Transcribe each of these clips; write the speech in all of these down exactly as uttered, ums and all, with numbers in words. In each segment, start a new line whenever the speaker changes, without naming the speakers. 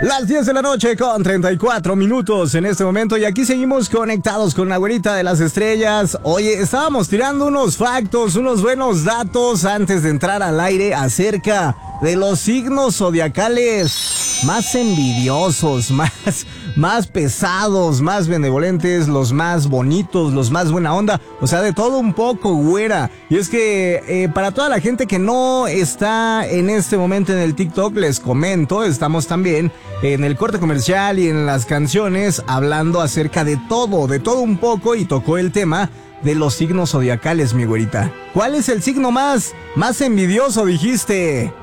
Las diez de la noche con treinta y cuatro minutos en este momento y aquí seguimos conectados con la güerita de las estrellas. Oye, estábamos tirando unos factos, unos buenos datos antes de entrar al aire acerca de los signos zodiacales más envidiosos, más, más pesados, más benevolentes, los más bonitos, los más buena onda, o sea, de todo un poco, güera. Y es que eh, para toda la gente que no está en este momento en el TikTok, les comento, estamos también en el corte comercial y en las canciones hablando acerca de todo, de todo un poco, y tocó el tema de los signos zodiacales, mi güerita. ¿Cuál es el signo más, más envidioso, dijiste?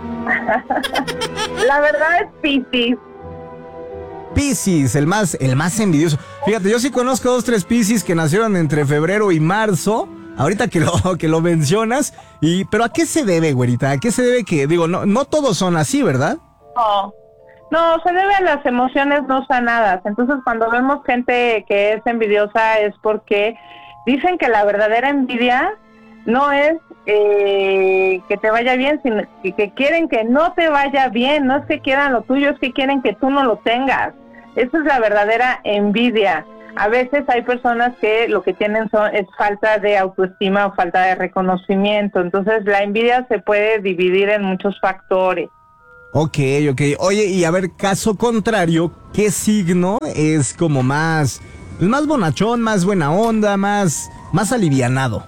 La verdad es Piscis.
Piscis, el más, el más envidioso. Fíjate, yo sí conozco dos, tres Piscis que nacieron entre febrero y marzo. Ahorita que lo, que lo mencionas. Y, pero ¿a qué se debe, güerita? ¿A qué se debe que, digo, no, no todos son así, ¿verdad?
No, no, se debe a las emociones no sanadas. Entonces, cuando vemos gente que es envidiosa es porque dicen que la verdadera envidia no es eh, que te vaya bien, sino que, que quieren que no te vaya bien. No es que quieran lo tuyo, es que quieren que tú no lo tengas. Esa es la verdadera envidia. A veces hay personas que lo que tienen son, es falta de autoestima o falta de reconocimiento. Entonces, la envidia se puede dividir en muchos factores.
Ok, ok. Oye, y a ver, caso contrario, ¿qué signo es como más, más bonachón, más buena onda, más, más alivianado?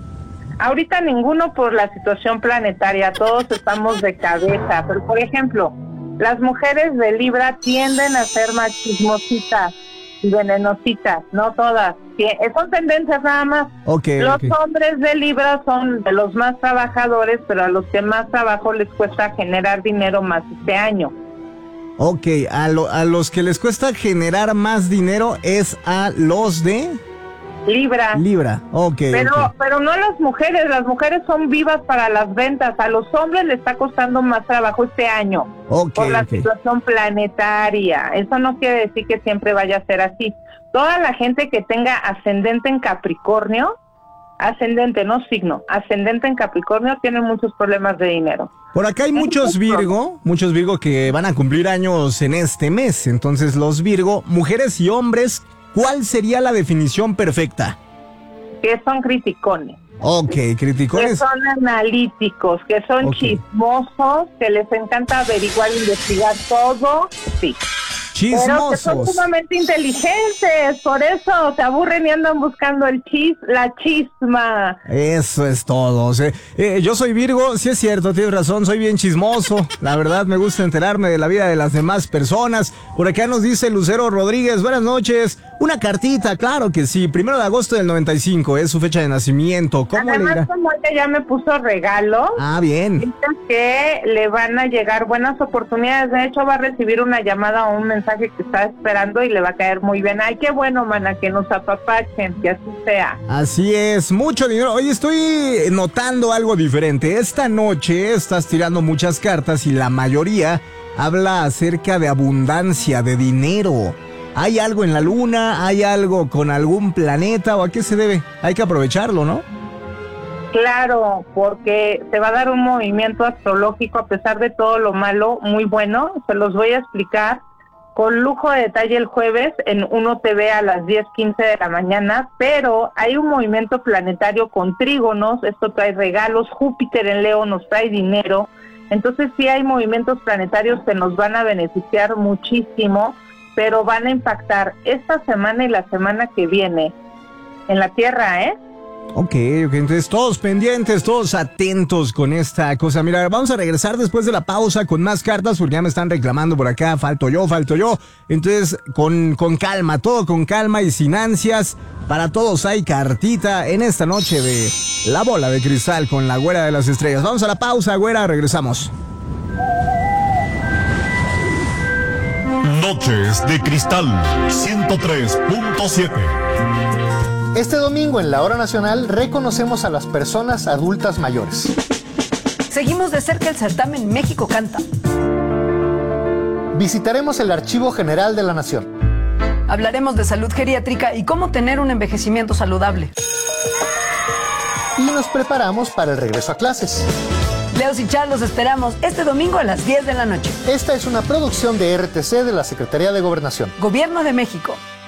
Ahorita ninguno por la situación planetaria, todos estamos de cabeza, pero por ejemplo, las mujeres de Libra tienden a ser más chismositas y venenositas, no todas, son tendencias nada más.
Okay,
los
okay.
hombres de Libra son de los más trabajadores, pero a los que más trabajo les cuesta generar dinero más este año.
Ok, a, lo, a los que les cuesta generar más dinero es a los de...
Libra.
Libra, ok.
Pero,
okay.
pero no las mujeres, las mujeres son vivas para las ventas, a los hombres les está costando más trabajo este año,
okay,
por la
okay.
situación planetaria. Eso no quiere decir que siempre vaya a ser así. Toda la gente que tenga ascendente en Capricornio, ascendente, no signo, ascendente en Capricornio, tiene muchos problemas de dinero.
Por acá hay muchos Virgo, muchos Virgo que van a cumplir años en este mes, entonces los Virgo, mujeres y hombres, ¿cuál sería la definición perfecta?
Que son criticones.
Ok, criticones.
Que son analíticos, que son okay. chismosos, que les encanta averiguar, investigar todo, sí.
Chismosos.
Pero que son sumamente inteligentes, por eso se aburren y andan buscando el chis, la chisma.
Eso es todo. O sea, eh, yo soy Virgo, sí es cierto, tienes razón, soy bien chismoso. La verdad me gusta enterarme de la vida de las demás personas. Por acá nos dice Lucero Rodríguez, buenas noches. Una cartita, claro que sí, primero de agosto del noventa y cinco, es su fecha de nacimiento. ¿Cómo
Además,
le dirá?
como ella ya me puso regalo.
Ah, bien.
Dice que le van a llegar buenas oportunidades. De hecho, va a recibir una llamada o un mensaje que está esperando y le va a caer muy bien. Ay, qué bueno, mana, que nos apapachen, que así sea.
Así es, mucho dinero. Oye, estoy notando algo diferente. Esta noche estás tirando muchas cartas y la mayoría habla acerca de abundancia, de dinero. ¿Hay algo en la luna? ¿Hay algo con algún planeta? ¿O a qué se debe? Hay que aprovecharlo, ¿no?
Claro, porque se va a dar un movimiento astrológico a pesar de todo lo malo, muy bueno. Se los voy a explicar con lujo de detalle el jueves en Uno T V a las diez quince de la mañana, pero hay un movimiento planetario con trígonos, esto trae regalos, Júpiter en Leo nos trae dinero, entonces sí hay movimientos planetarios que nos van a beneficiar muchísimo, pero van a impactar esta semana y la semana que viene en la Tierra, ¿eh?
Ok, ok, entonces todos pendientes, todos atentos con esta cosa. Mira, vamos a regresar después de la pausa con más cartas porque ya me están reclamando por acá, falto yo, falto yo. Entonces, con, con calma, todo con calma y sin ansias. Para todos hay cartita en esta noche de La Bola de Cristal con la Güera de las Estrellas. Vamos a la pausa, Güera, regresamos.
Noches de Cristal ciento tres punto siete.
Este domingo en la Hora Nacional reconocemos a las personas adultas mayores.
Seguimos de cerca el certamen México Canta.
Visitaremos el Archivo General de la Nación.
Hablaremos de salud geriátrica y cómo tener un envejecimiento saludable.
Y nos preparamos para el regreso a clases.
Le Chaos y Chal, los esperamos este domingo a las diez de la noche.
Esta es una producción de R T C de la Secretaría de Gobernación.
Gobierno de México.